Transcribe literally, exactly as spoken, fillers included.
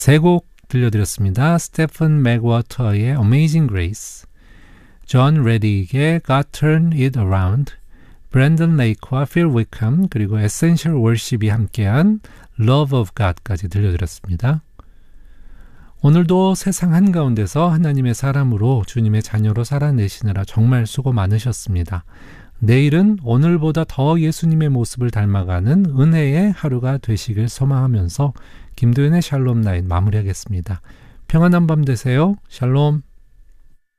세 곡 들려드렸습니다. 스테픈 맥워터의 Amazing Grace, 존 레딕의 God Turn It Around, 브랜든 레이크와 필 위컴 그리고 Essential Worship이 함께한 Love of God까지 들려드렸습니다. 오늘도 세상 한가운데서 하나님의 사람으로 주님의 자녀로 살아내시느라 정말 수고 많으셨습니다. 내일은 오늘보다 더 예수님의 모습을 닮아가는 은혜의 하루가 되시길 소망하면서 김도윤의 샬롬 나인 마무리하겠습니다. 평안한 밤 되세요. 샬롬.